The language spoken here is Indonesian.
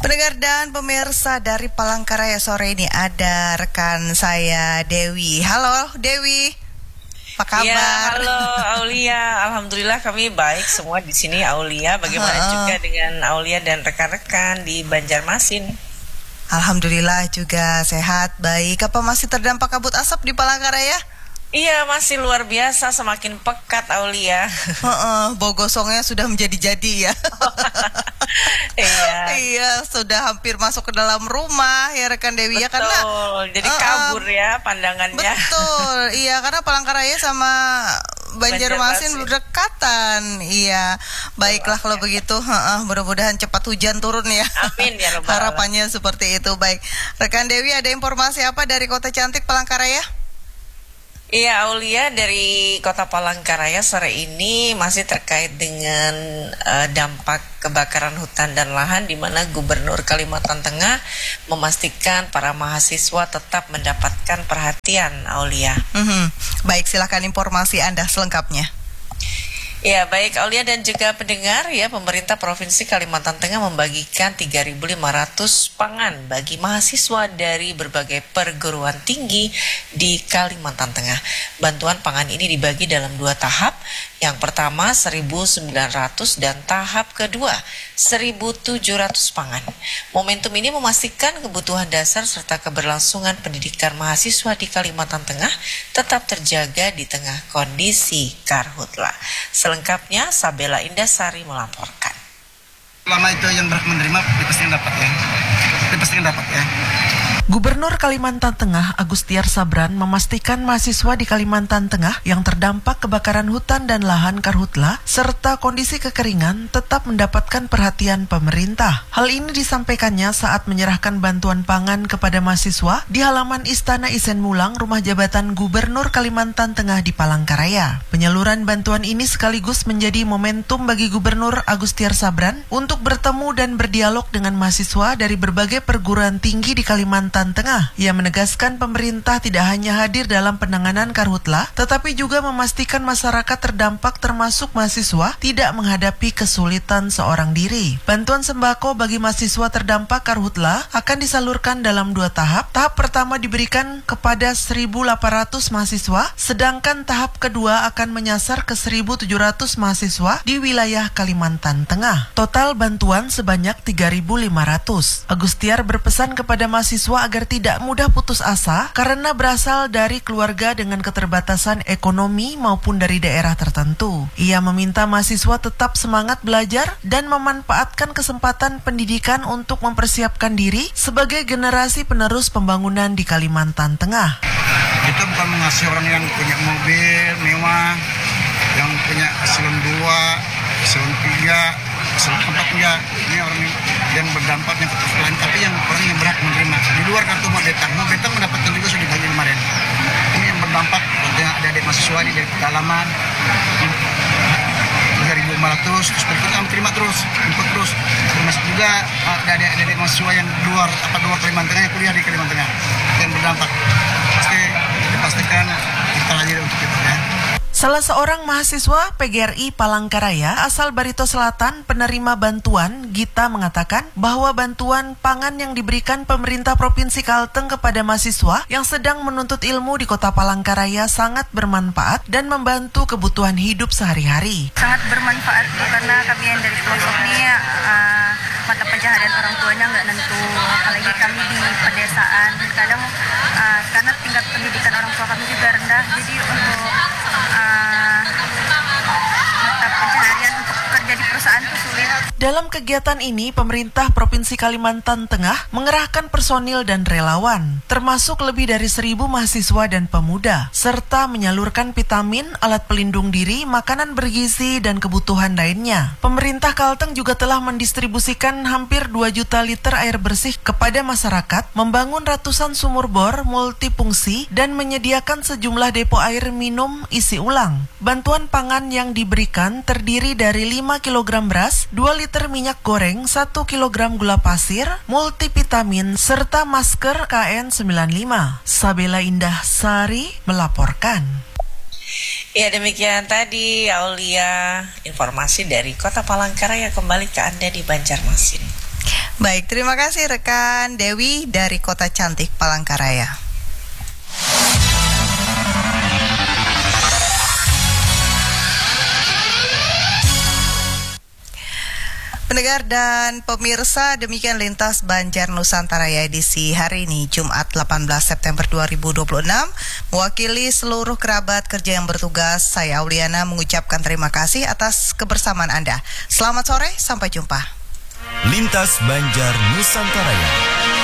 Pendengar dan pemirsa dari Palangkaraya sore ini ada rekan saya Dewi. Halo Dewi, apa kabar? Ya, halo Aulia. Alhamdulillah kami baik semua di sini Aulia. Bagaimana juga dengan Aulia dan rekan-rekan di Banjarmasin? Alhamdulillah juga sehat, baik. Apa masih terdampak kabut asap di Palangkaraya? Iya, masih luar biasa, semakin pekat Aulia. Bau gosongnya sudah menjadi-jadi ya. Iya. Iya, sudah hampir masuk ke dalam rumah ya rekan Dewi. Betul, ya karena jadi kabur ya pandangannya. Betul, iya karena Palangkaraya sama Banjarmasin berdekatan. Iya, baiklah kalau begitu. Mudah-mudahan cepat hujan turun ya. Amin ya Rabbal Alamin. Harapannya seperti itu. Baik, rekan Dewi, ada informasi apa dari kota cantik Palangkaraya? Iya Aulia, dari Kota Palangkaraya sore ini masih terkait dengan dampak kebakaran hutan dan lahan, di mana Gubernur Kalimantan Tengah memastikan para mahasiswa tetap mendapatkan perhatian Aulia. Baik, silakan informasi Anda selengkapnya. Ya, baik Aulia dan juga pendengar ya, pemerintah Provinsi Kalimantan Tengah membagikan 3.500 pangan bagi mahasiswa dari berbagai perguruan tinggi di Kalimantan Tengah. Bantuan pangan ini dibagi dalam 2 tahap. Yang pertama 1.900 dan tahap kedua 1.700 pangan. Momentum ini memastikan kebutuhan dasar serta keberlangsungan pendidikan mahasiswa di Kalimantan Tengah tetap terjaga di tengah kondisi karhutla. Selengkapnya Sabela Indasari melaporkan. Lama itu yang berhak menerima dipastikan dapat ya. Gubernur Kalimantan Tengah Agustiar Sabran memastikan mahasiswa di Kalimantan Tengah yang terdampak kebakaran hutan dan lahan karhutla serta kondisi kekeringan tetap mendapatkan perhatian pemerintah. Hal ini disampaikannya saat menyerahkan bantuan pangan kepada mahasiswa di halaman Istana Isen Mulang, rumah jabatan Gubernur Kalimantan Tengah di Palangkaraya. Penyaluran bantuan ini sekaligus menjadi momentum bagi Gubernur Agustiar Sabran untuk bertemu dan berdialog dengan mahasiswa dari berbagai perguruan tinggi di Kalimantan Tengah. Ia menegaskan pemerintah tidak hanya hadir dalam penanganan karhutla, tetapi juga memastikan masyarakat terdampak termasuk mahasiswa tidak menghadapi kesulitan seorang diri. Bantuan sembako bagi mahasiswa terdampak karhutla akan disalurkan dalam 2 tahap. Tahap pertama diberikan kepada 1.800 mahasiswa, sedangkan tahap kedua akan menyasar ke 1.700 mahasiswa di wilayah Kalimantan Tengah. Total bantuan sebanyak 3.500. Agustiar berpesan kepada mahasiswa agar tidak mudah putus asa karena berasal dari keluarga dengan keterbatasan ekonomi maupun dari daerah tertentu. Ia meminta mahasiswa tetap semangat belajar dan memanfaatkan kesempatan pendidikan untuk mempersiapkan diri sebagai generasi penerus pembangunan di Kalimantan Tengah. Kita bukan mengasih orang yang punya mobil mewah, yang punya eselon 2, eselon 3, eselon 4 enggak. Ini orang yang berdampak yang lain, tapi yang orang yang berhak menerima di luar kartu Modetang mendapatkan juga sudah dibagi kemarin. Ini yang berdampak dengan adik-adik mahasiswa ini dari pedalaman 3.500, terus berikutnya terima terus, input terus. Termasuk juga adik-adik mahasiswa yang luar Kalimantan Tengah, yang kuliah di Kalimantan Tengah yang berdampak. Pasti dipastikan kita hadir untuk itu ya. Salah seorang mahasiswa PGRI Palangkaraya asal Barito Selatan penerima bantuan, Gita, mengatakan bahwa bantuan pangan yang diberikan pemerintah Provinsi Kalteng kepada mahasiswa yang sedang menuntut ilmu di Kota Palangkaraya sangat bermanfaat dan membantu kebutuhan hidup sehari-hari. Sangat bermanfaat karena kami yang dari pelosok ini mata pencaharian orang tuanya nggak nentu, apalagi kami di pedesaan. Kadang karena tingkat pendidikan orang tua kami juga rendah, jadi untuk mata pencaharian untuk kerja di perusahaan itu sulit. Dalam kegiatan ini, pemerintah Provinsi Kalimantan Tengah mengerahkan personil dan relawan, termasuk lebih dari 1.000 mahasiswa dan pemuda, serta menyalurkan vitamin, alat pelindung diri, makanan bergizi, dan kebutuhan lainnya. Pemerintah Kalteng juga telah mendistribusikan hampir 2 juta liter air bersih kepada masyarakat, membangun ratusan sumur bor multifungsi, dan menyediakan sejumlah depo air minum isi ulang. Bantuan pangan yang diberikan terdiri dari 5 kg beras, 2 liter minyak goreng, 1 kg gula pasir, multivitamin, serta masker KN95. Sabela Indasari melaporkan. Ya, demikian tadi Aulia informasi dari Kota Palangkaraya. Kembali ke Anda di Banjarmasin. Baik, terima kasih rekan Dewi dari Kota Cantik Palangkaraya. Pendengar dan pemirsa, demikian Lintas Banjar Nusantara edisi hari ini, Jumat 18 September 2026. Mewakili seluruh kerabat kerja yang bertugas, saya Auliana mengucapkan terima kasih atas kebersamaan Anda. Selamat sore, sampai jumpa. Lintas Banjar Nusantara.